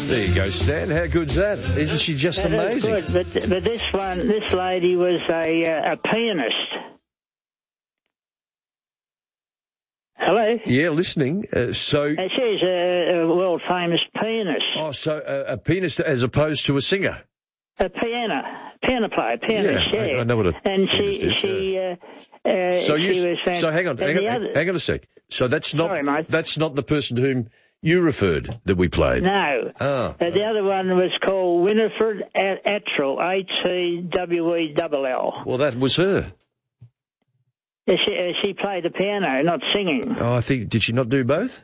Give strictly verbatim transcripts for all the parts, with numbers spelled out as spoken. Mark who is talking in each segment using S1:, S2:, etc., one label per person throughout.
S1: There you go, Stan. How good's that? Isn't she just
S2: that
S1: amazing?
S2: Is good, but, but this one, this lady was a, uh, a pianist. Hello?
S1: Yeah, listening. Uh, so
S2: uh, she's a, a world-famous pianist.
S1: Oh, so uh, a pianist as opposed to a singer?
S2: A piano, piano player, pianist, yeah.
S1: yeah. I, I know what a
S2: and
S1: pianist
S2: she,
S1: is.
S2: she,
S1: Yeah.
S2: uh, uh,
S1: so
S2: she
S1: you,
S2: was... Um,
S1: so hang on, hang on,
S2: other,
S1: hang on a sec. So that's not,
S2: sorry, mate.
S1: that's not the person to whom you referred that we played?
S2: No.
S1: Oh.
S2: Uh, the other one was called Winifred Attrell, A T W E L L.
S1: Well, that was her.
S2: She, uh, she played the piano, not singing.
S1: Oh, I think, did she not do both?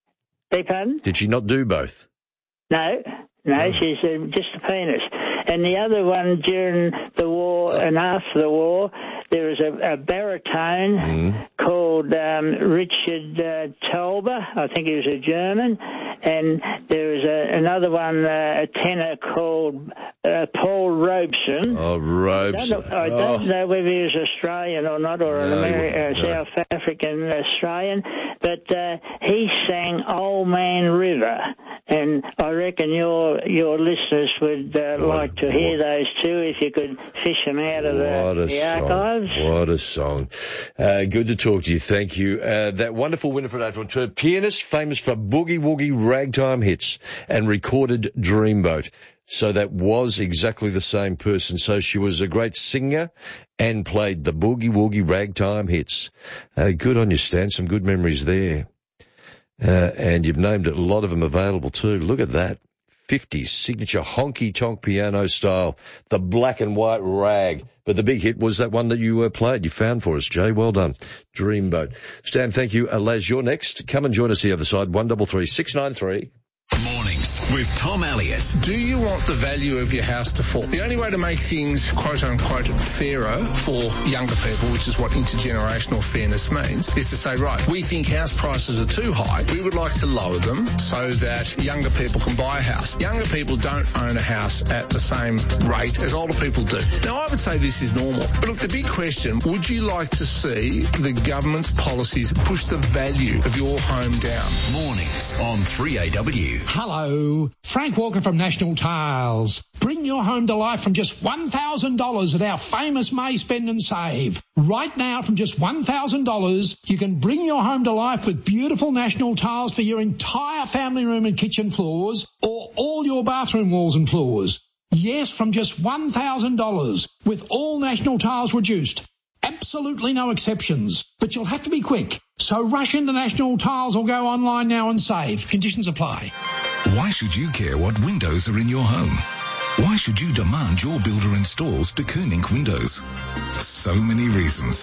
S2: Beg pardon?
S1: Did she not do both?
S2: No, no, oh. she's uh, just a pianist. And the other one, during the war and after the war, there was a, a baritone
S1: mm.
S2: called um, Richard uh, Tauber. I think he was a German. And there was a, another one, uh, a tenor called uh, Paul Robeson.
S1: Oh, Robeson.
S2: I don't, know, I don't
S1: oh.
S2: know whether he was Australian or not, or an
S1: no,
S2: American,
S1: no.
S2: uh, South African Australian. But uh, he sang Old Man River. And I reckon your your listeners would uh,
S1: what,
S2: like to hear
S1: what,
S2: those too, if you could fish them out of the, the archives.
S1: What a song. Uh, good to talk to you. Thank you. Uh, that wonderful Winifred Attrell, pianist famous for boogie-woogie ragtime hits and recorded Dreamboat. So that was exactly the same person. So she was a great singer and played the boogie-woogie ragtime hits. Uh, good on you, Stan. Some good memories there. Uh, and you've named a lot of them available too. Look at that. fifties signature honky-tonk piano style, the black and white rag. But the big hit was that one that you uh, played, you found for us, Jay. Well done. Dreamboat. Stan, thank you. Uh, Les, you're next. Come and join us the other side, one three three, six nine three.
S3: Mornings with Tom Elliott.
S4: Do you want the value of your house to fall? The only way to make things quote-unquote fairer for younger people, which is what intergenerational fairness means, is to say, right, we think house prices are too high. We would like to lower them so that younger people can buy a house. Younger people don't own a house at the same rate as older people do. Now, I would say this is normal. But look, the big question, would you like to see the government's policies push the value of your home down?
S3: Mornings on three A W.
S5: Hello, Frank Walker from National Tiles. Bring your home to life from just one thousand dollars at our famous May Spend and Save. Right now, from just one thousand dollars, you can bring your home to life with beautiful National Tiles for your entire family room and kitchen floors, or all your bathroom walls and floors. Yes, from just one thousand dollars, with all National Tiles reduced. Absolutely no exceptions, but you'll have to be quick. So rush into National Tiles or go online now and save. Conditions apply.
S3: Why should you care what windows are in your home? Why should you demand your builder installs De Koning windows? So many reasons.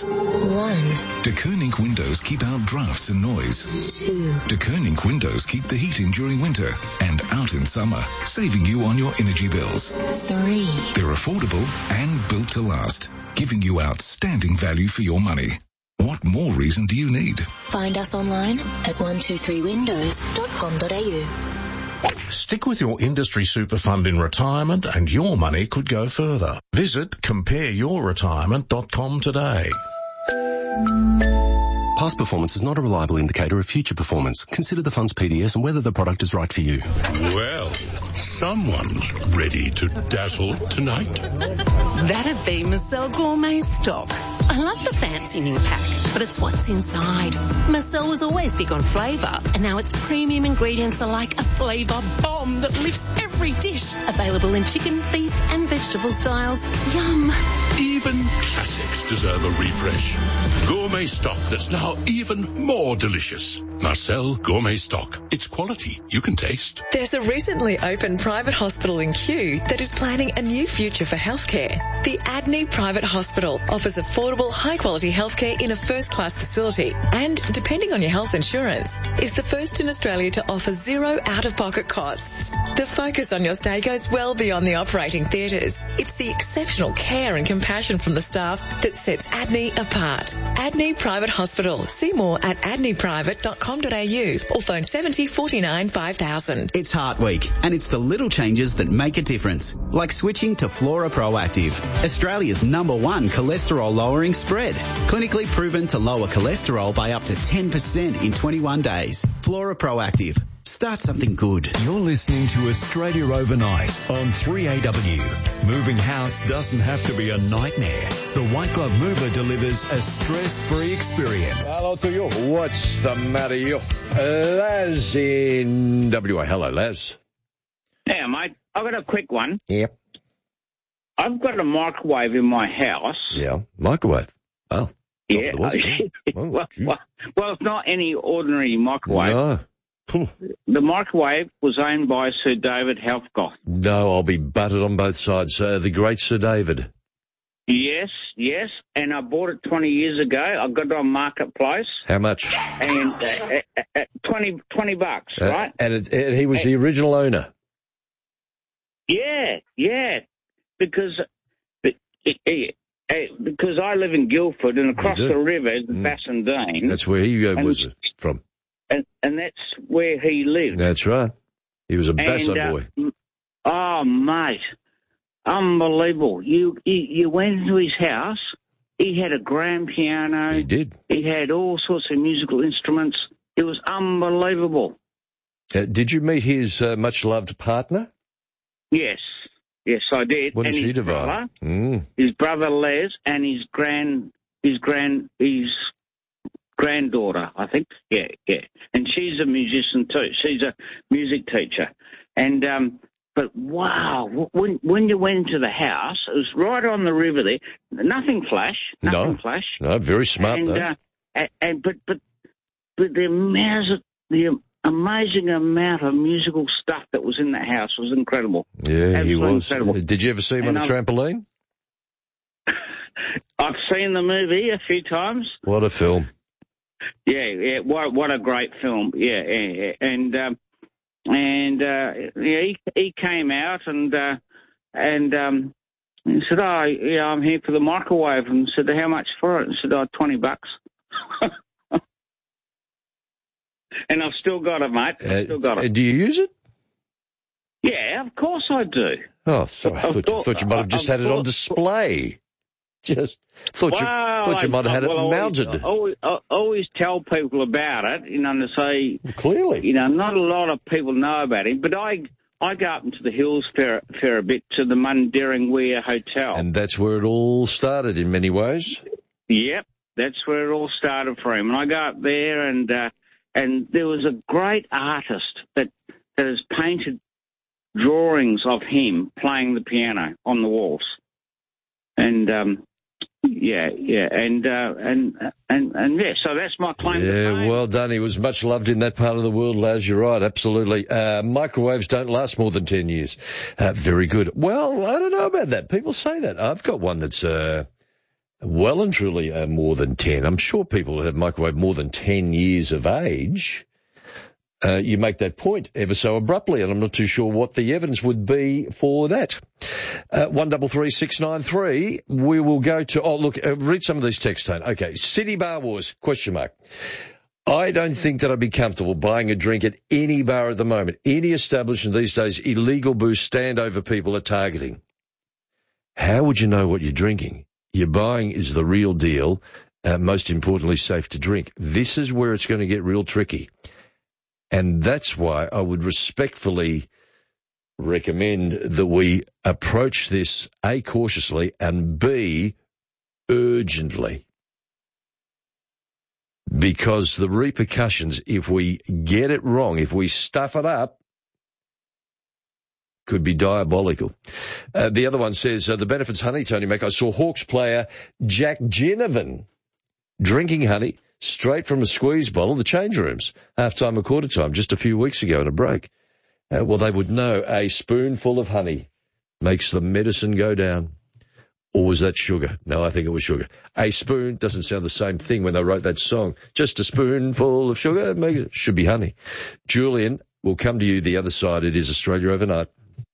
S6: One.
S3: De Koning windows keep out drafts and noise.
S6: Two.
S3: De Koning windows keep the heat in during winter and out in summer, saving you on your energy bills.
S6: Three.
S3: They're affordable and built to last, giving you outstanding value for your money. What more reason do you need?
S6: Find us online at one two three windows dot com dot a u.
S7: Stick with your industry super fund in retirement and your money could go further. Visit compare your retirement dot com today.
S8: Past performance is not a reliable indicator of future performance. Consider the fund's P D S and whether the product is right for you.
S9: Well, someone's ready to dazzle tonight.
S10: That'd be Marcel Gourmet Stock. I love the fancy new pack, but it's what's inside. Marcel was always big on flavour, and now its premium ingredients are like a flavour bomb that lifts every dish. Available in chicken, beef and vegetable styles. Yum.
S9: Even classics deserve a refresh. Gourmet Stock that's now even more delicious. Marcel Gourmet Stock. It's quality you can taste.
S11: There's a recently opened private hospital in Kew that is planning a new future for healthcare. The Adney Private Hospital offers affordable, high-quality healthcare in a first-class facility and, depending on your health insurance, is the first in Australia to offer zero out-of-pocket costs. The focus on your stay goes well beyond the operating theatres. It's the exceptional care and compassion from the staff that sets Adney apart. Adney Private Hospital. See more at adney private dot com dot a u or phone seventy forty-nine five thousand.
S12: It's Heart Week, and it's the little changes that make a difference, like switching to Flora Proactive, Australia's number one cholesterol-lowering spread. Clinically proven to lower cholesterol by up to ten percent in twenty-one days. Flora Proactive. Start something good.
S13: You're listening to Australia Overnight on three A W. Moving house doesn't have to be a nightmare. The White Glove Mover delivers a stress-free experience.
S1: Hello to you. What's the matter, you? Laz in W A. Hello, Laz.
S14: Yeah, mate. I've got a quick one.
S1: Yep.
S14: I've got a microwave in my house.
S1: Yeah, microwave. Oh.
S14: Yeah.
S1: Oh,
S14: well, well, well, it's not any ordinary microwave.
S1: No.
S14: The microwave was owned by Sir David Helfgott.
S1: No, I'll be butted on both sides. Uh, the great Sir David.
S14: Yes, yes. And I bought it twenty years ago. I got it on Marketplace.
S1: How much?
S14: And uh, uh, uh, twenty, twenty bucks,
S1: uh,
S14: right?
S1: And, it, and he was and, the original owner.
S14: Yeah, yeah. Because it, it, it, because I live in Guildford, and across the river is mm. Bassendean.
S1: That's where he uh, was from.
S14: And, and that's where he lived.
S1: That's right. He was a Basso
S14: uh,
S1: boy.
S14: Oh, mate. Unbelievable. You, you you went into his house. He had a grand piano.
S1: He did.
S14: He had all sorts of musical instruments. It was unbelievable.
S1: Uh, did you meet his uh, much-loved partner?
S14: Yes. Yes, I did.
S1: What did she devise? Mm.
S14: His brother Les and his grand, his grand, his granddaughter, I think. Yeah, yeah. And she's a musician too. She's a music teacher. And um, but wow, when when you went into the house, it was right on the river there. Nothing flash. Nothing
S1: no,
S14: flash.
S1: No, very smart
S14: and,
S1: though.
S14: Uh, and, and but but but the amazing the amazing amount of musical stuff that was in that house was incredible.
S1: Yeah, Absolutely he was. Incredible. Did you ever see him and on a I'm, trampoline?
S14: I've seen the movie a few times.
S1: What a film!
S14: Yeah, yeah, what what a great film. Yeah, yeah, and um, and uh, yeah, he he came out and uh, and um, he said, "Oh, yeah, I'm here for the microwave." And said, "How much for it?" And said, "Oh, twenty bucks." And I've still got it, mate. I've still got
S1: uh,
S14: it.
S1: Do you use it?
S14: Yeah, of course I do.
S1: Oh, sorry. I thought, thought, thought you might have just had it on display. Just thought
S14: well,
S1: you thought you might have had
S14: well,
S1: it mounted.
S14: I always, I always tell people about it, you know, and say,
S1: well, clearly,
S14: you know, not a lot of people know about it, but I I go up into the hills fair, fair a bit to the Mundaring Weir Hotel,
S1: and that's where it all started in many ways.
S14: Yep, that's where it all started for him, and I go up there, and uh, and there was a great artist that that has painted drawings of him playing the piano on the walls, and um. Yeah, yeah, and uh, and and and yeah. So that's my claim
S1: yeah,
S14: to fame.
S1: Yeah, well done. He was much loved in that part of the world, Laz. You're right, absolutely. Uh, microwaves don't last more than ten years. Uh, very good. Well, I don't know about that. People say that. I've got one that's uh, well and truly uh, more than ten. I'm sure people who have microwave more than ten years of age. Uh, you make that point ever so abruptly, and I'm not too sure what the evidence would be for that. Uh, one double three six nine three. We will go to. Oh, look, uh, read some of these texts, Tone. Okay, City Bar Wars? Question mark. I don't think that I'd be comfortable buying a drink at any bar at the moment. Any establishment these days, illegal booze standover people are targeting. How would you know what you're drinking? You're buying is the real deal. Uh, most importantly, safe to drink. This is where it's going to get real tricky. And that's why I would respectfully recommend that we approach this, A, cautiously, and B, urgently. Because the repercussions, if we get it wrong, if we stuff it up, could be diabolical. Uh, the other one says, uh, the benefits honey, Tony Mac. I saw Hawks player Jack Ginnivan drinking honey straight from a squeeze bottle, the change rooms, half-time or quarter time, just a few weeks ago in a break. Uh, well, they would know a spoonful of honey makes the medicine go down. Or was that sugar? No, I think it was sugar. A spoon doesn't sound the same thing when they wrote that song. Just a spoonful of sugar makes it should be honey. Julian, we'll come to you the other side. It is Australia Overnight.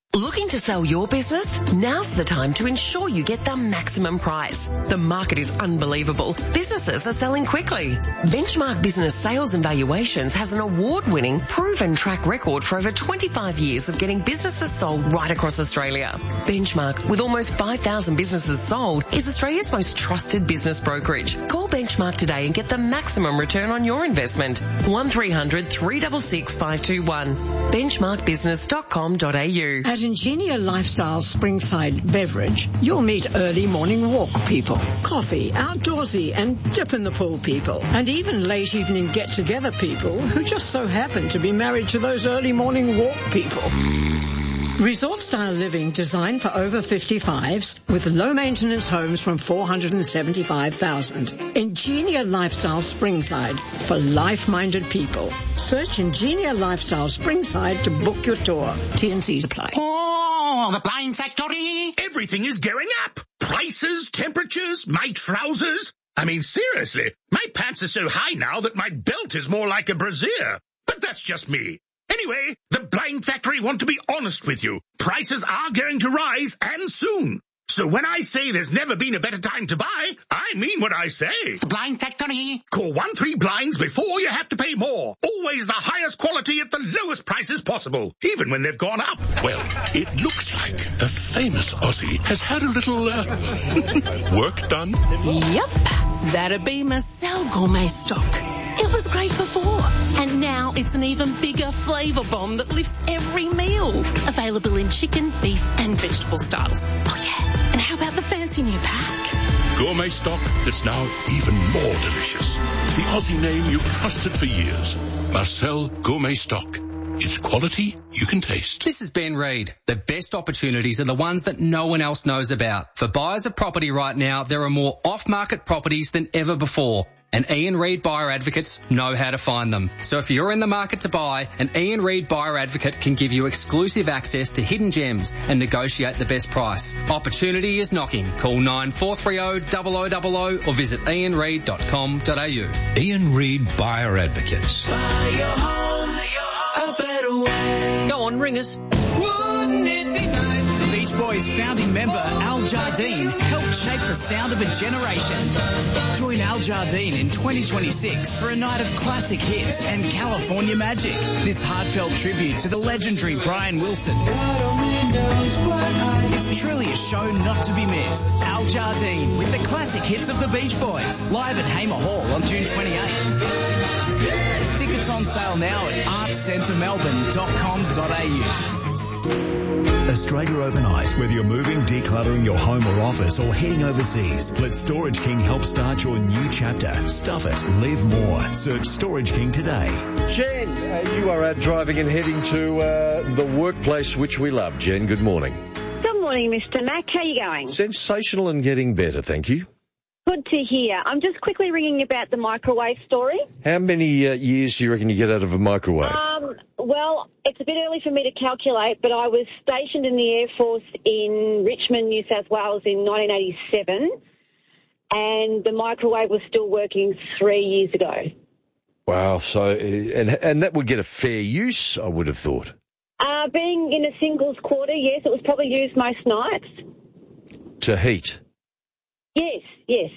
S15: Looking to sell your business? Now's the time to ensure you get the maximum price. The market is unbelievable. Businesses are selling quickly. Benchmark Business Sales and Valuations has an award-winning, proven track record for over twenty-five years of getting businesses sold right across Australia. Benchmark, with almost five thousand businesses sold, is Australia's most trusted business brokerage. Call Benchmark today and get the maximum return on your investment. one three hundred, three six six, five two one. benchmark business dot com dot a u.
S16: At Ingenia Lifestyle Springside Beverage, you'll meet early morning walk people, coffee, outdoorsy and dip in the pool people, and even late evening get-together people who just so happen to be married to those early morning walk people. Resort-style living designed for over fifty-fives with low-maintenance homes from four hundred seventy-five thousand dollars. Ingenia Lifestyle Springside for life-minded people. Search Ingenia Lifestyle Springside to book your tour. T and C's apply.
S17: Oh, the Blind Factory! Everything is going up. Prices, temperatures, my trousers. I mean, seriously, my pants are so high now that my belt is more like a brassiere. But that's just me. Anyway, the Blind Factory want to be honest with you. Prices are going to rise, and soon. So when I say there's never been a better time to buy, I mean what I say. The Blind Factory. Call one three blinds before you have to pay more. Always the highest quality at the lowest prices possible, even when they've gone up.
S9: Well, it looks like a famous Aussie has had a little uh, work done.
S10: Yep, that'd be Marcel Gourmet Stock. It was great before, and now it's an even bigger flavour bomb that lifts every meal. Available in chicken, beef and vegetable styles. Oh yeah, and how about the fancy new pack?
S9: Gourmet stock that's now even more delicious. The Aussie name you've trusted for years. Marcel Gourmet Stock. It's quality you can taste.
S18: This is Ben Reid. The best opportunities are the ones that no one else knows about. For buyers of property right now, there are more off-market properties than ever before. And Ian Reid Buyer Advocates know how to find them. So if you're in the market to buy, an Ian Reid Buyer Advocate can give you exclusive access to hidden gems and negotiate the best price. Opportunity is knocking. Call nine four three zero, zero zero zero zero or visit ian reid dot com dot a u.
S19: Ian Reid Buyer Advocates.
S20: Buy your home a better way.
S21: Go on, ring us.
S20: Wouldn't it be nice?
S22: Beach Boys founding member Al Jardine helped shape the sound of a generation. Join Al Jardine in twenty twenty-six for a night of classic hits and California magic. This heartfelt tribute to the legendary Brian Wilson is truly a show not to be missed. Al Jardine with the classic hits of the Beach Boys, live at Hamer Hall on June twenty-eighth. Tickets on sale now at arts centre melbourne dot com dot a u.
S13: Australia Overnight. Whether you're moving, decluttering your home or office, or heading overseas, let Storage King help start your new chapter. Stuff it. Live more. Search Storage King today.
S1: Jen, uh, you are out driving and heading to uh, the workplace which we love. Jen, good morning.
S23: Good morning, Mister Mac. How are you going?
S1: Sensational and getting better, thank you.
S23: Good to hear. I'm just quickly ringing about the microwave story.
S1: How many uh, years do you reckon you get out of a microwave?
S23: Um, well, it's a bit early for me to calculate, but I was stationed in the Air Force in Richmond, New South Wales in nineteen eighty-seven, and the microwave was still working three years ago.
S1: Wow, so, and, and that would get a fair use, I would have thought.
S23: Uh, being in a singles quarter, yes, it was probably used most nights.
S1: To heat?
S23: Yes, yes.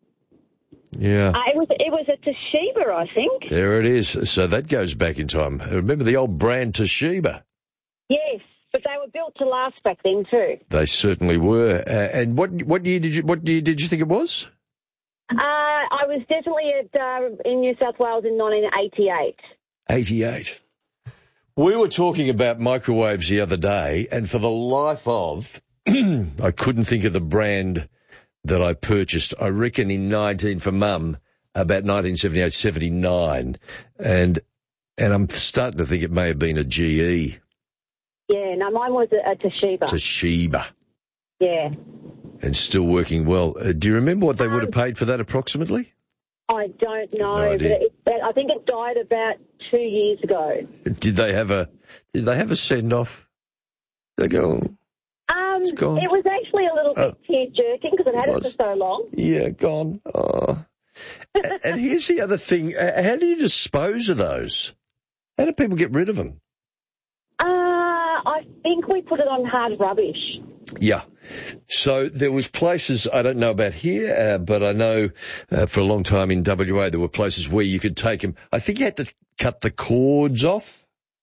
S1: Yeah.
S23: Uh, it was it was a Toshiba, I think.
S1: There it is. So that goes back in time. Remember the old brand Toshiba?
S23: Yes, but they were built to last back then too.
S1: They certainly were. Uh, and what what year did you what year did you think it was?
S23: Uh, I was definitely at uh, in New South Wales in nineteen eighty-eight.
S1: eighty-eight. We were talking about microwaves the other day, and for the life of, I couldn't think of the brand that I purchased. I reckon in nineteen for Mum, about nineteen seventy-eight, seventy-nine, and and I'm starting to think it may have been a G E.
S23: Yeah, no, mine was a, a Toshiba.
S1: Toshiba.
S23: Yeah.
S1: And still working well. Uh, do you remember what they um, would have paid for that approximately?
S23: I don't know.
S1: No idea.
S23: But it, it, I think it died about two years ago.
S1: Did they have a Did they have a send off? They go.
S23: Um, it was actually a little bit oh. tear-jerking because I've had it, it for so long.
S1: Yeah, gone. Oh. and, and here's the other thing. How do you dispose of those? How do people get rid of them?
S23: Uh, I I think we put it on hard rubbish.
S1: Yeah. So there was places, I don't know about here, uh, but I know uh, for a long time in W A there were places where you could take them. I think you had to cut the cords off.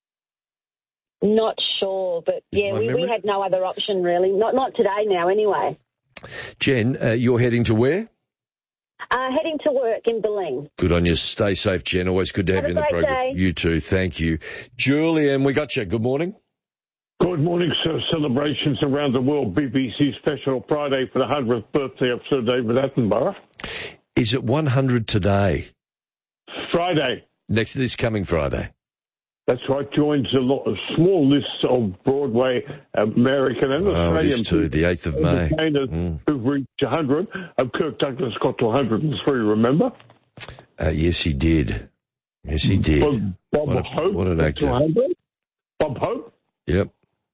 S23: Not sure, but
S1: Is
S23: yeah,
S1: my
S23: we, we
S1: memory-
S23: had no other option really. Not not today now anyway.
S1: Jen, uh, you're heading to where?
S23: Uh, heading to work in Berlin.
S1: Good on you. Stay safe, Jen. Always good to have,
S23: Have
S1: you
S23: a
S1: in the
S23: great
S1: program.
S23: day.
S1: You too. Thank you. Julian, we got you. Good morning.
S2: Good morning, sir. Celebrations around the world. B B C special Friday for the hundredth birthday of Sir David Attenborough.
S1: Is it one hundred today?
S2: Friday.
S1: Next, this coming Friday.
S2: That's right. Joins a, lot, a small list of Broadway American and
S1: Oh, it
S2: Australian
S1: is too. The eighth of May.
S2: entertainers
S1: Mm.
S2: who've reached one hundred. And Kirk Douglas got to one hundred and three, remember?
S1: Uh, yes, he did. Yes, he did.
S2: Bob, Bob
S1: What a-
S2: Hope
S1: what an
S2: got
S1: actor.
S2: to one hundred. Bob Hope.
S1: Yep.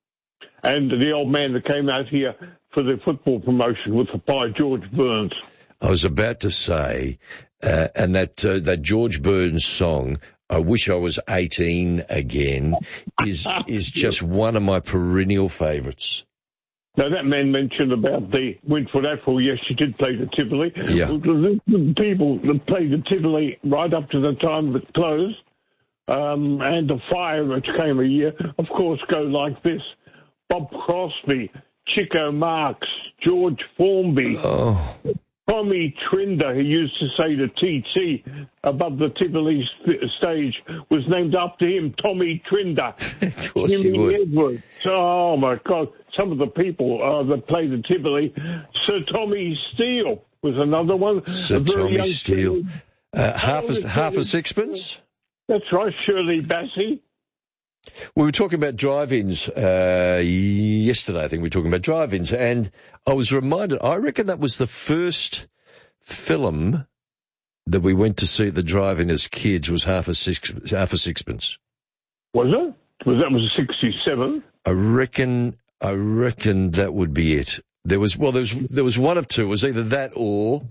S2: And the old man that came out here for the football promotion with the pie, George Burns.
S1: I was about to say, uh, and that uh, that George Burns song, I Wish I Was eighteen Again, is is just one of my perennial favourites.
S2: Now, that man mentioned about the Winford Afro. Yes, she did play the Tivoli.
S1: Yeah.
S2: The, the people that played the Tivoli right up to the time that it closed, um, and the fire which came a year, of course, go like this. Bob Crosby, Chico Marx, George Formby,
S1: oh.
S2: Tommy Trinder, who used to say the T T above the Tivoli st- stage, was named after him, Tommy Trinder.
S1: Of course
S2: Jimmy
S1: you would.
S2: Edwards. Oh, my God. Some of the people uh, that played the Tivoli. Sir Tommy Steele was another one.
S1: Sir
S2: A very
S1: Tommy
S2: young
S1: Steele.
S2: Shirley-
S1: Uh, half
S2: Oh,
S1: a half a sixpence.
S2: That's right, Shirley Bassey.
S1: We were talking about drive-ins uh, yesterday. I think we were talking about drive-ins, and I was reminded. I reckon that was the first film that we went to see at the drive-in as kids. Was half a six, half a sixpence.
S2: Was it? Was that was sixty-seven?
S1: I reckon. I reckon that would be it. There was well, there was there was one of two. It was either that or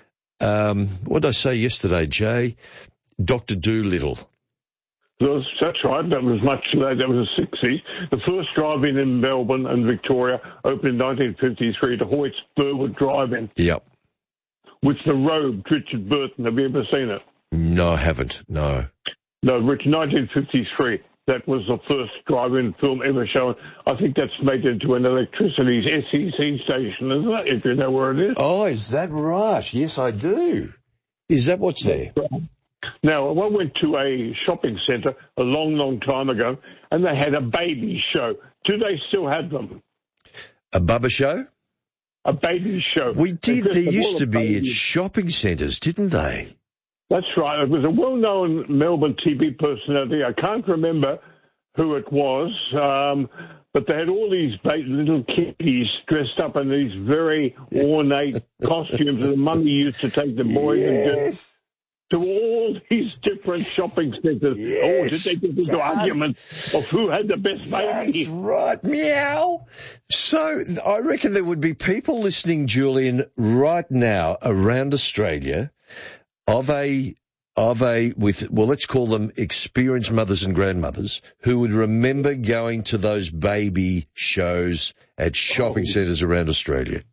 S1: um, what did I say yesterday, Jay? Doctor Dolittle.
S2: Yes, that's right. That was much later. That was the sixties. The first drive-in in Melbourne and Victoria opened in nineteen fifty-three, the Hoyts Burwood Drive-In,
S1: Yep.
S2: with the robed Richard Burton. Have you ever seen it?
S1: No, I haven't. No.
S2: No, Rich, nineteen fifty-three. That was the first drive-in film ever shown. I think that's made into an electricity's S E C station, isn't it? If you know where it is.
S1: Oh, is that right? Yes, I do. Is that what's there?
S2: Now, I went to a shopping centre a long, long time ago, and they had a baby show. Do they still have them?
S1: A Bubba show?
S2: A baby show.
S1: We did.
S2: They
S1: There
S2: dressed up
S1: used
S2: all
S1: to
S2: the
S1: be at
S2: babies.
S1: shopping centres, didn't they?
S2: That's right. It was a well-known Melbourne T V personality. I can't remember who it was, um, but they had all these ba- little kiddies dressed up in these very ornate costumes, and Mummy used to take the boys and just to all these different shopping centres. Oh, did they get into
S1: God.
S2: arguments of who had the best baby?
S1: That's right. Meow. So I reckon there would be people listening, Julian, right now around Australia of a of a with well, let's call them experienced mothers and grandmothers who would remember going to those baby shows at shopping centres around Australia.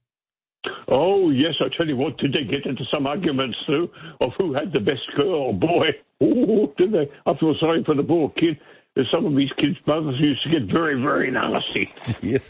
S2: Oh, yes, I tell you what, did they get into some arguments, too, of who had the best girl? Boy, ooh, did they? I feel sorry for the poor kid. Some of these kids' mothers used to get very, very nasty.
S1: Yeah.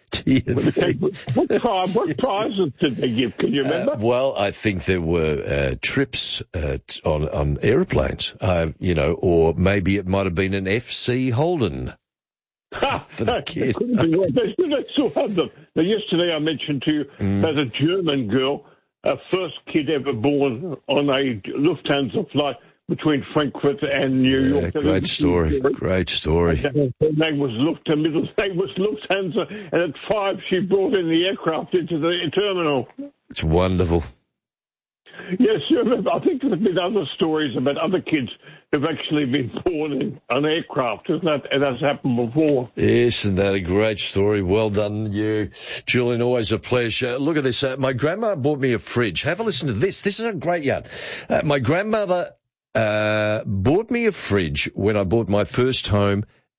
S2: what, prize, what prizes did they give? Can you remember?
S1: Uh, well, I think there were uh, trips uh, t- on, on aeroplanes, uh, you know, or maybe it might have been an F C Holden for the kid.
S2: They still, they still have them. Now, yesterday I mentioned to you
S1: Mm.
S2: that a German girl, a first kid ever born on a Lufthansa flight between Frankfurt and New
S1: Yeah,
S2: York.
S1: great story. Great story.
S2: Her name was Lufthansa. Middle name was Lufthansa, and at five she brought in the aircraft into the terminal.
S1: It's wonderful.
S2: Yes, you remember. I think there's been other stories about other kids who've actually been born in an aircraft, isn't that? And that's happened before.
S1: Isn't that a great story? Well done, you, Julian. Always a pleasure. Look at this. Uh, my grandma bought me a fridge. Have a listen to this. This is a great yarn. Uh, my grandmother uh, bought me a fridge when I bought my first home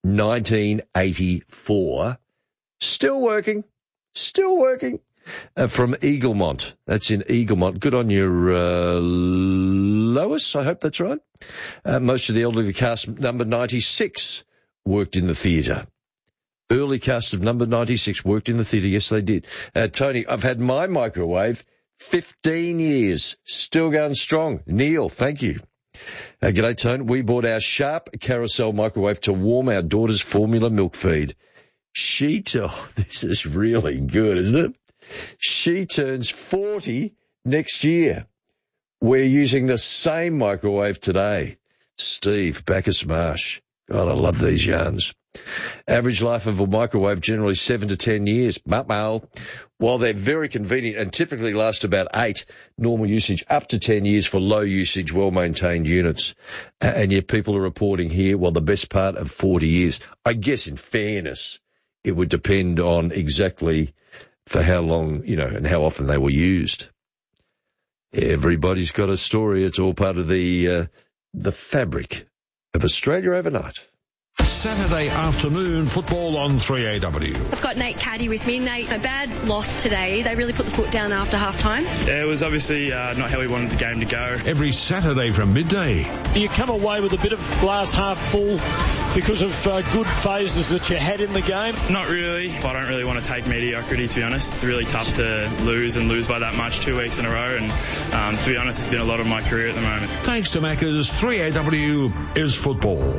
S1: nineteen eighty-four. Still working. Still working. Uh, from Eaglemont. That's in Eaglemont. Good on your uh, Lois. I hope that's right. Uh, most of the elderly cast number ninety-six worked in the theatre. Early cast of number ninety-six worked in the theatre. Yes, they did. Uh, Tony, I've had my microwave fifteen years. Still going strong. Neil, thank you. Uh, g'day, Tony. We bought our Sharp Carousel microwave to warm our daughter's formula milk feed. She, t- oh, this is really good, isn't it? She turns forty next year. We're using the same microwave today. Steve, Bacchus Marsh. God, I love these yarns. Average life of a microwave generally seven to ten years. Well, while they're very convenient and typically last about eight, normal usage up to ten years for low usage, well-maintained units. And yet people are reporting here, well, the best part of forty years. I guess in fairness, it would depend on exactly for how long, you know, and how often they were used. Everybody's got a story. It's all part of the uh, the fabric of Australia overnight.
S4: Saturday afternoon football on three A W.
S5: I've got Nate Caddy with me. Nate, a bad loss today. They really put the foot down after half time.
S21: Yeah, it was obviously uh, not how we wanted the game to go.
S4: Every Saturday from midday.
S24: You come away with a bit of glass half full because of uh, good phases that you had in the game?
S21: Not really. I don't really want to take mediocrity, to be honest. It's really tough to lose and lose by that much two weeks in a row. And um, to be honest, it's been a lot of my career at the moment.
S4: Thanks to Macca's, three A W is football.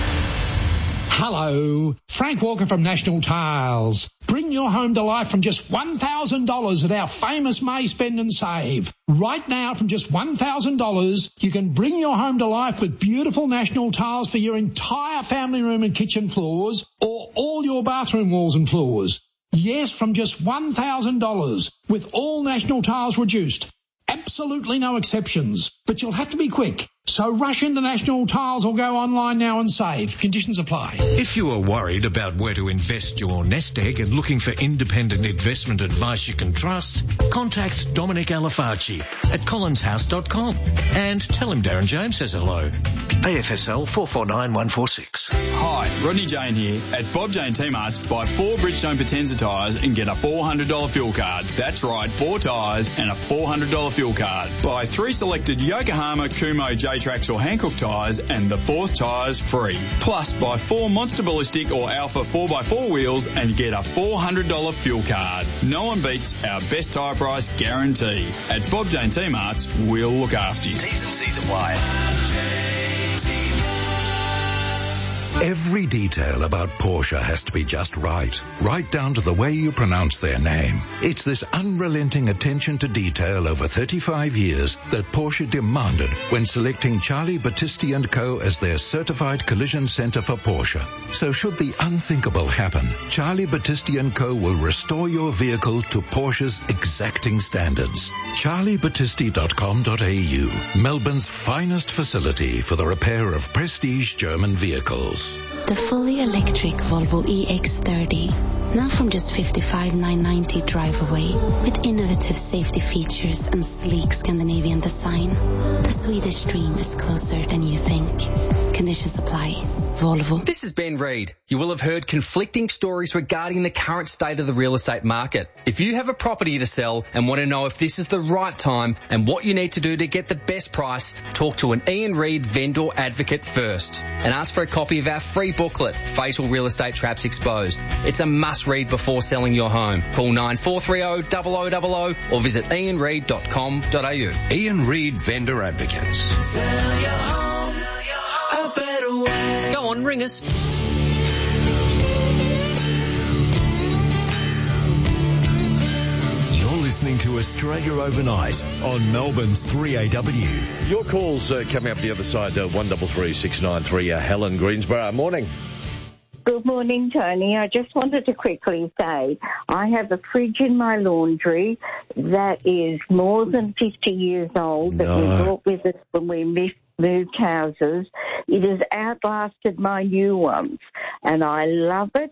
S25: Hello, Frank Walker from National Tiles. Bring your home to life from just one thousand dollars at our famous May Spend and Save. Right now, from just one thousand dollars, you can bring your home to life with beautiful National Tiles for your entire family room and kitchen floors, or all your bathroom walls and floors. Yes, from just one thousand dollars, with all National Tiles reduced. Absolutely no exceptions, but you'll have to be quick. So rush into National Tiles or go online now and save. Conditions apply.
S19: If you are worried about where to invest your nest egg and looking for independent investment advice you can trust, contact Dominic Alifacci at collins house dot com and tell him Darren James says hello. A F S L four four nine one four six.
S26: Hi, Rodney Jane here. At Bob Jane T-Marts, buy four Bridgestone Potenza tyres and get a four hundred dollars fuel card. That's right, four tyres and a four hundred dollars fuel card. Buy three selected Yokohama, Kumo, J-Trax or Hankook tyres and the fourth tyre's free. Plus, buy four Monster Ballistic or Alpha four by four wheels and get a four hundred dollars fuel card. No one beats our best tyre price guarantee. At Bob Jane T-Marts, we'll look after you.
S19: T's and C's apply. Every detail about Porsche has to be just right, right down to the way you pronounce their name. It's this unrelenting attention to detail over thirty-five years that Porsche demanded when selecting Charlie Battisti and Co. as their certified collision center for Porsche. So should the unthinkable happen, Charlie Battisti and Co. will restore your vehicle to Porsche's exacting standards. charlie battisti dot com dot a u, Melbourne's finest facility for the repair of prestige German vehicles.
S6: The fully electric Volvo E X thirty, now from just fifty-five thousand nine hundred ninety drive away, with innovative safety features and sleek Scandinavian design. The Swedish dream is closer than you think. Conditions apply. Volvo.
S18: This is Ben Reid. You will have heard conflicting stories regarding the current state of the real estate market. If you have a property to sell and want to know if this is the right time and what you need to do to get the best price, talk to an Ian Reid vendor advocate first and ask for a copy of our free booklet, Fatal Real Estate Traps Exposed. It's a must read before selling your home. Call nine four three zero, zero zero zero zero or visit ian reid dot com dot a u.
S19: Ian Reid Vendor Advocates.
S20: Sell your home a better way.
S15: Go on, ring us.
S13: You're listening to Australia Overnight on Melbourne's three A W.
S1: Your calls uh, coming up the other side, uh, one three three six nine three, uh, Helen Greensborough. Morning.
S27: Good morning, Tony. I just wanted to quickly say I have a fridge in my laundry that is more than fifty years old that
S1: No.
S27: we brought with us when we moved moved houses. It has outlasted my new ones, and I love it.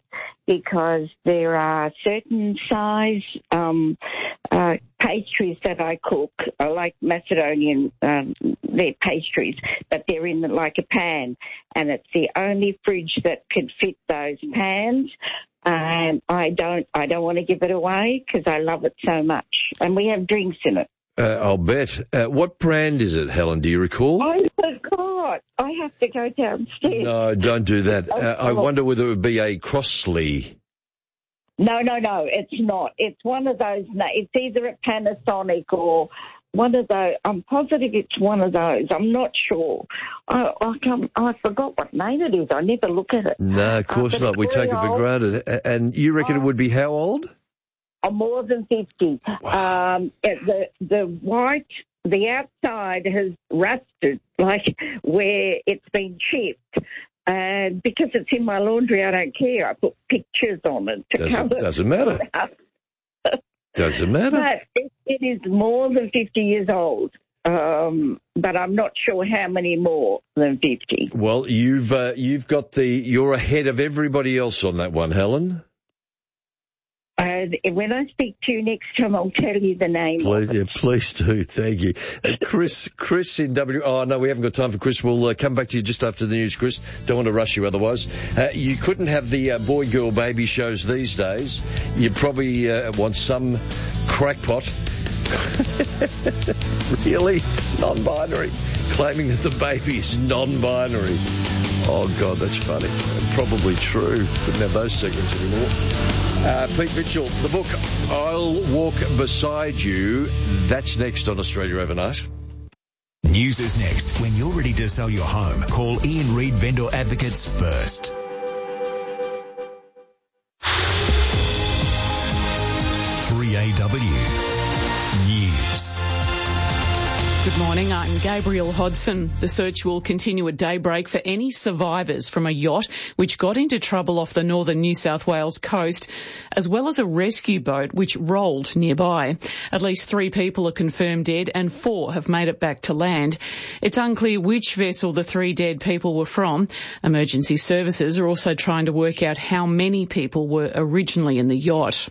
S27: because there are certain size um, uh, pastries that I cook, I like Macedonian, um, they're pastries, but they're in like a pan, and it's the only fridge that could fit those pans. And I don't, I don't want to give it away because I love it so much, and we have drinks in it.
S1: Uh, I'll bet. Uh, what brand is it, Helen? Do you recall?
S27: I forgot. I have to go downstairs.
S1: No, don't do that. Uh, I wonder whether it would be a Crossley.
S27: No, no, no, it's not. It's one of those. It's either a Panasonic or one of those. I'm positive it's one of those. I'm not sure. I I, come, I forgot what name it is. I never look at it.
S1: No, of course uh, not. We take it for granted. And you reckon it would be how old?
S27: I'm more than fifty. Wow. Um, the the white, the outside has rusted, like where it's been chipped. And because it's in my laundry, I don't care. I put pictures on it to
S1: doesn't,
S27: cover.
S1: Doesn't matter. Doesn't matter.
S27: But it, it is more than fifty years old. Um, but I'm not sure how many more than fifty.
S1: Well, you've uh, you've got the you're ahead of everybody else on that one, Helen.
S27: And when I speak to you next time, I'll tell you the name.
S1: Please,
S27: of it.
S1: Yeah, please do. Thank you. Uh, Chris, Chris in W. Oh, no, we haven't got time for Chris. We'll uh, come back to you just after the news, Chris. Don't want to rush you otherwise. Uh, you couldn't have the uh, boy, girl, baby shows these days. You probably uh, want some crackpot. Really? Non-binary. Claiming that the baby is non-binary. Oh, God, that's funny. Probably true. Couldn't have those segments anymore. Uh, Pete Mitchell, the book, I'll Walk Beside You. That's next on Australia Overnight.
S13: News is next. When you're ready to sell your home, call Ian Reid Vendor Advocates first. three A W News.
S3: Good morning, I'm Gabrielle Hodson. The search will continue at daybreak for any survivors from a yacht which got into trouble off the northern New South Wales coast, as well as a rescue boat which rolled nearby. At least three people are confirmed dead and four have made it back to land. It's unclear which vessel the three dead people were from. Emergency services are also trying to work out how many people were originally in the yacht.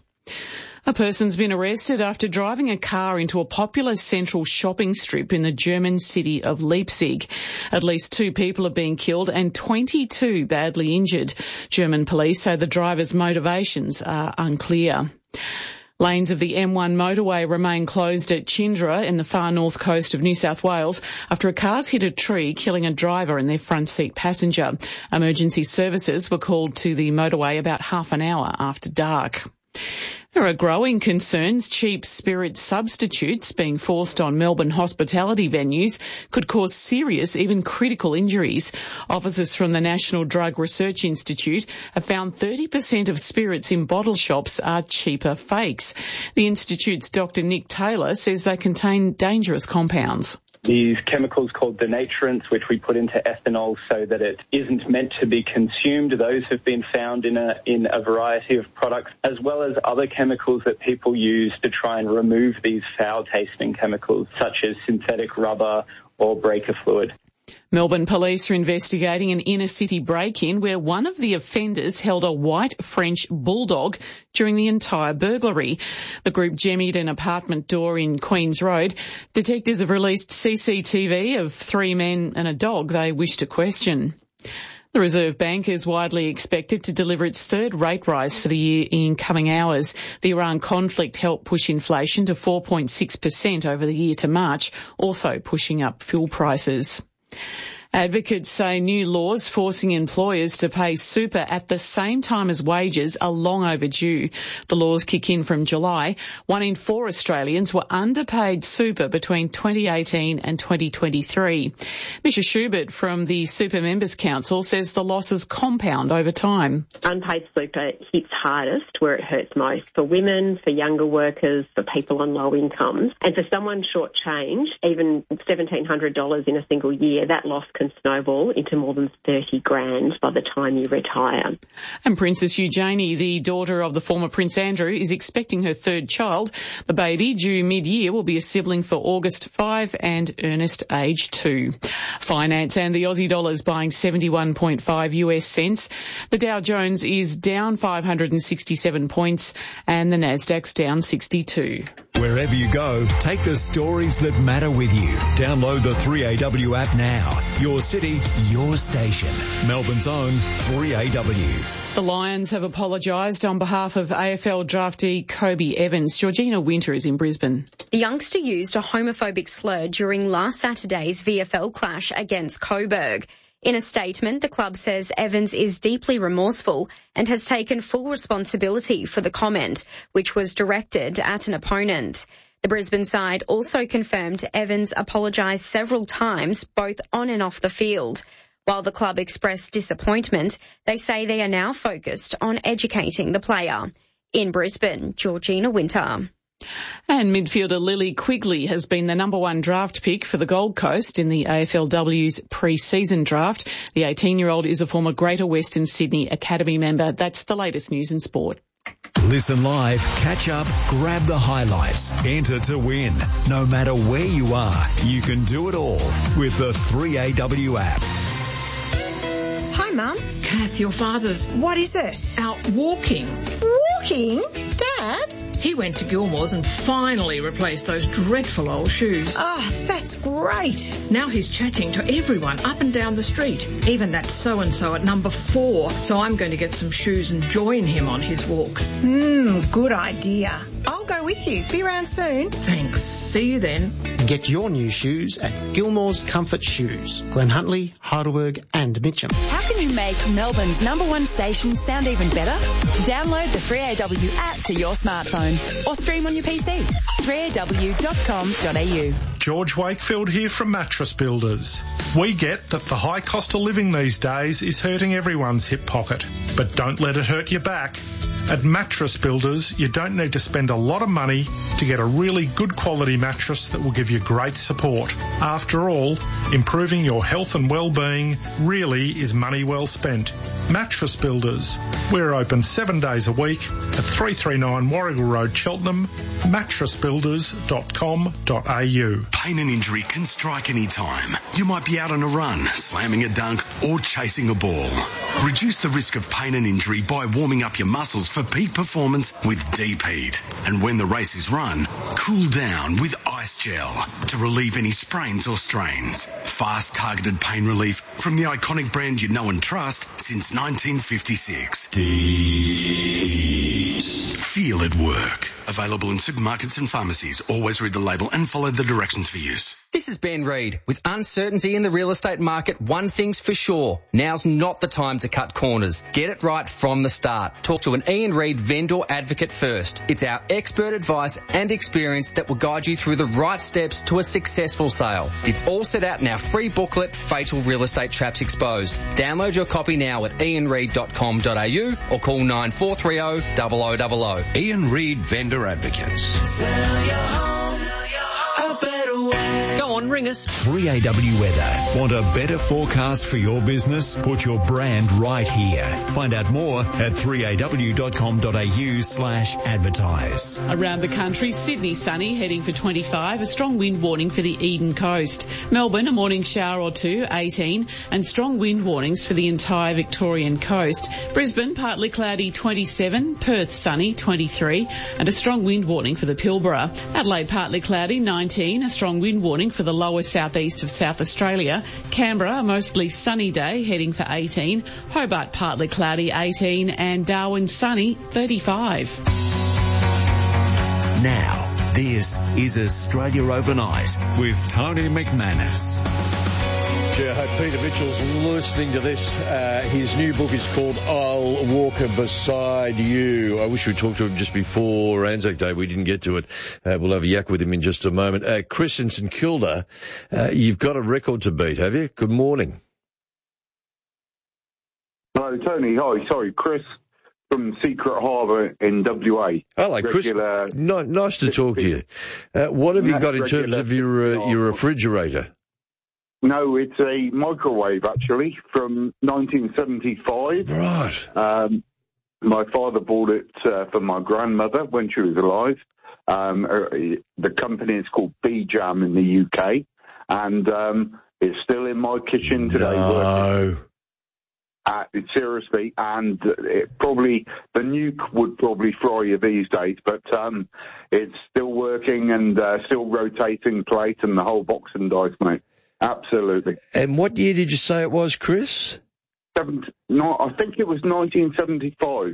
S3: A person's been arrested after driving a car into a popular central shopping strip in the German city of Leipzig. At least two people have been killed and twenty-two badly injured. German police say the driver's motivations are unclear. Lanes of the M one motorway remain closed at Chindra in the far north coast of New South Wales after a car's hit a tree, killing a driver and their front seat passenger. Emergency services were called to the motorway about half an hour after dark. There are growing concerns cheap spirit substitutes being forced on Melbourne hospitality venues could cause serious, even critical injuries. Officers from the National Drug Research Institute have found thirty percent of spirits in bottle shops are cheaper fakes. The Institute's Doctor Nick Taylor says they contain dangerous compounds.
S7: These chemicals called denaturants, which we put into ethanol so that it isn't meant to be consumed, those have been found in a in a variety of products, as well as other chemicals that people use to try and remove these foul-tasting chemicals, such as synthetic rubber or breaker fluid.
S3: Melbourne police are investigating an inner-city break-in where one of the offenders held a white French bulldog during the entire burglary. The group jemmied an apartment door in Queens Road. Detectives have released C C T V of three men and a dog they wish to question. The Reserve Bank is widely expected to deliver its third rate rise for the year in coming hours. The Iran conflict helped push inflation to four point six percent over the year to March, also pushing up fuel prices. Advocates say new laws forcing employers to pay super at the same time as wages are long overdue. The laws kick in from July. One in four Australians were underpaid super between twenty eighteen and twenty twenty-three. Misha Schubert from the Super Members Council says the losses compound over time.
S8: Unpaid super hits hardest where it hurts most, for women, for younger workers, for people on low incomes. And for someone short-changed, even one thousand seven hundred dollars in a single year, that loss can snowball into more than thirty grand by the time you retire.
S3: And Princess Eugenie, the daughter of the former Prince Andrew, is expecting her third child. The baby, due mid-year, will be a sibling for August five and Ernest age two. Finance and the Aussie dollar is buying seventy-one point five U S cents. The Dow Jones is down five hundred sixty-seven points and the Nasdaq's down sixty-two.
S13: Wherever you go, take the stories that matter with you. Download the three A W app now. Your city, your station. Melbourne's own three A W.
S3: The Lions have apologised on behalf of A F L draftee Kobe Evans. Georgina Winter is in Brisbane.
S9: The youngster used a homophobic slur during last Saturday's V F L clash against Coburg. In a statement, the club says Evans is deeply remorseful and has taken full responsibility for the comment, which was directed at an opponent. The Brisbane side also confirmed Evans apologised several times, both on and off the field. While the club expressed disappointment, they say they are now focused on educating the player. In Brisbane, Georgina Winter.
S3: And midfielder Lily Quigley has been the number one draft pick for the Gold Coast in the A F L W's pre-season draft. The eighteen-year-old is a former Greater Western Sydney Academy member. That's the latest news in sport.
S13: Listen live, catch up, grab the highlights, enter to win. No matter where you are, you can do it all with the three A W app.
S10: Hi, Mum.
S11: Kath, your father's...
S10: What is it?
S11: Out walking.
S10: Walking? Dad?
S11: He went to Gilmore's and finally replaced those dreadful old shoes.
S10: Oh, that's great.
S11: Now he's chatting to everyone up and down the street, even that so-and-so at number four. So I'm going to get some shoes and join him on his walks.
S10: Hmm, good idea. I'll go with you. Be around soon.
S11: Thanks. See you then.
S12: Get your new shoes at Gilmore's Comfort Shoes, Glen Huntly, Heidelberg and Mitcham.
S14: How can you make Melbourne's number one station sound even better? Download the three A W app to your smartphone or stream on your P C. three A W dot com dot A U.
S16: George Wakefield here from Mattress Builders. We get that the high cost of living these days is hurting everyone's hip pocket, but don't let it hurt your back. At Mattress Builders, you don't need to spend a lot of money to get a really good quality mattress that will give you great support. After all, improving your health and well-being really is money well spent. Mattress Builders. We're open seven days a week at three thirty-nine Warrigal Road, Cheltenham, mattress builders dot com dot A U.
S17: Pain and injury can strike any time. You might be out on a run, slamming a dunk or chasing a ball. Reduce the risk of pain and injury by warming up your muscles for peak performance with Deep Heat. And when the race is run, cool down with Ice Gel to relieve any sprains or strains. Fast targeted pain relief from the iconic brand you know and trust since nineteen fifty-six. Deep Heat. Feel it work. Available in supermarkets and pharmacies. Always read the label and follow the directions for use.
S18: This is Ben Reid. With uncertainty in the real estate market, one thing's for sure. Now's not the time to cut corners. Get it right from the start. Talk to an Ian Reid vendor advocate first. It's our expert advice and experience that will guide you through the right steps to a successful sale. It's all set out in our free booklet, Fatal Real Estate Traps Exposed. Download your copy now at ian reid dot com dot A U or call nine four three zero, zero zero zero zero.
S1: Ian Reid Vendor Advocates.
S20: Sell your home a better way.
S11: Go on, ring us.
S13: three A W Weather. Want a better forecast for your business? Put your brand right here. Find out more at three A W dot com dot A U slash advertise.
S3: Around the country, Sydney sunny, heading for twenty-five. A strong wind warning for the Eden coast. Melbourne, a morning shower or two, eighteen. And strong wind warnings for the entire Victorian coast. Brisbane, partly cloudy, twenty-seven. Perth, sunny, twenty-three. And a strong wind warning for the Pilbara. Adelaide, partly cloudy, nineteen. A strong wind warning for the lower southeast of South Australia. Canberra, a mostly sunny day, heading for eighteen. Hobart, partly cloudy, eighteen. And Darwin, sunny, thirty-five.
S13: Now, this is Australia Overnight with Tony McManus.
S1: Yeah, I hope Peter Mitchell's listening to this. Uh, his new book is called I'll Walk Beside You. I wish we talked to him just before Anzac Day. We didn't get to it. Uh, we'll have a yak with him in just a moment. Uh, Chris in St Kilda, uh, you've got a record to beat, have you? Good morning.
S28: Hello, Tony. Hi, sorry, Chris from Secret Harbour in W A.
S1: Hello, Chris. Regular... No, nice to talk to you. Uh, what have you got in terms of your uh, your refrigerator?
S28: No, it's a microwave, actually, from nineteen seventy-five.
S1: Right.
S28: Um, my father bought it uh, for my grandmother when she was alive. Um, uh, the company is called B-Jam in the U K, and um, it's still in my kitchen today.
S1: No.
S28: Working. Uh, seriously, and it probably the nuke would probably fry you these days, but um, it's still working and uh, still rotating plate and the whole box and dice, mate. Absolutely.
S1: And what year did you say it was, Chris?
S28: Seven, no, I think it was nineteen seventy-five.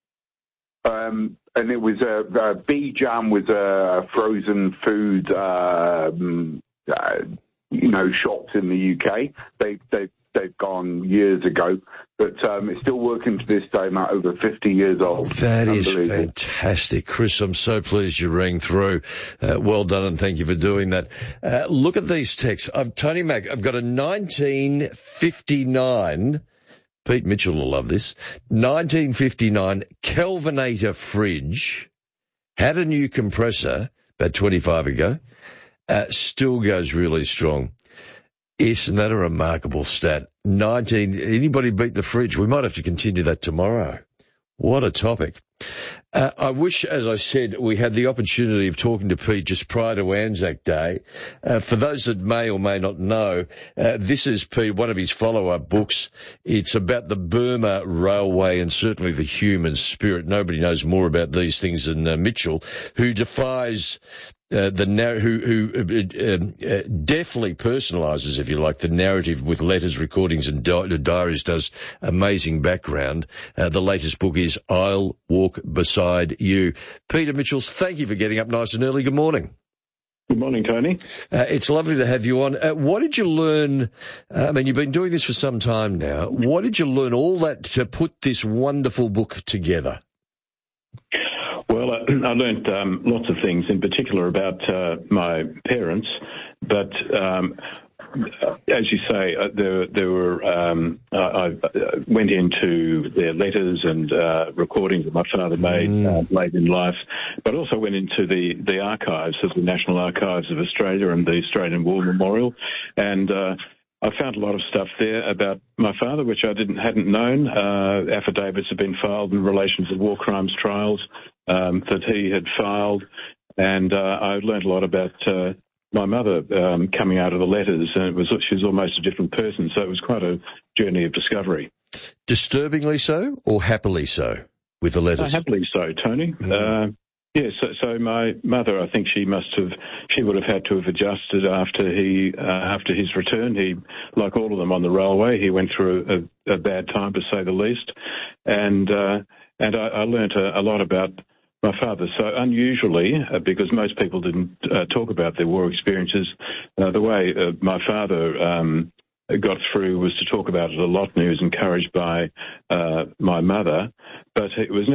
S28: Um, and it was a, a B-Jam was a frozen food, um, uh, you know, shops in the U K. They they they've gone years ago, but um, it's still working to this day, mate, over fifty years old.
S1: That is fantastic. Chris, I'm so pleased you rang through. Uh, well done, and thank you for doing that. Uh, look at these texts. I'm Tony Mac. I've got a nineteen fifty-nine, Pete Mitchell will love this, nineteen fifty-nine Kelvinator fridge, had a new compressor about twenty-five ago, uh, still goes really strong. Isn't that a remarkable stat? nineteen, anybody beat the fridge? We might have to continue that tomorrow. What a topic. Uh, I wish, as I said, we had the opportunity of talking to Pete just prior to Anzac Day. Uh, for those that may or may not know, uh, this is Pete, one of his follow-up books. It's about the Burma Railway and certainly the human spirit. Nobody knows more about these things than uh, Mitchell, who defies Uh, the narr- who, who uh, uh, deftly personalises, if you like, the narrative with letters, recordings and di- diaries, does amazing background. Uh, the latest book is I'll Walk Beside You. Peter Mitchells, thank you for getting up nice and early. Good morning.
S2: Good morning, Tony.
S1: Uh, it's lovely to have you on. Uh, what did you learn? Uh, I mean, you've been doing this for some time now. What did you learn all that to put this wonderful book together?
S2: Well, uh, I learnt um, lots of things, in particular about uh, my parents. But um, as you say, uh, there, there were. Um, I, I went into their letters and uh, recordings that my father made mm. uh, late in life, but also went into the, the archives of the National Archives of Australia and the Australian War Memorial, and uh, I found a lot of stuff there about my father, which I didn't hadn't known. Uh, affidavits have been filed in relation to war crimes trials um, that he had filed, and uh, I learned a lot about uh, my mother um, coming out of the letters, and it was she was almost a different person. So it was quite a journey of discovery.
S1: Disturbingly so, or happily so, with the letters?
S2: Uh, happily so, Tony. Mm. Uh, Yes, yeah, so, so my mother, I think she must have, she would have had to have adjusted after he, uh, after his return. He, like all of them on the railway, he went through a, a bad time, to say the least. And, uh, and I, I learnt a, a lot about my father. So unusually, uh, because most people didn't uh, talk about their war experiences, uh, the way uh, my father, um, got through was to talk about it a lot, and he was encouraged by, uh, my mother, but it was